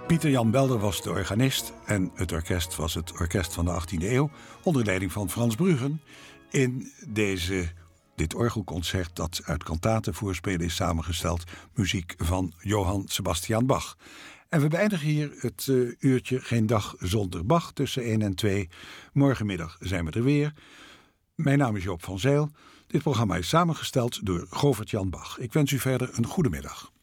Pieter Jan Belder was de organist en het orkest was het orkest van de 18e eeuw... onder leiding van Frans Bruggen in dit orgelconcert dat uit kantaten voorspelen is samengesteld... muziek van Johann Sebastian Bach. En we beëindigen hier het uurtje Geen dag zonder Bach tussen 1 en 2. Morgenmiddag zijn we er weer. Mijn naam is Joop van Zijl. Dit programma is samengesteld door Govert Jan Bach. Ik wens u verder een goede middag.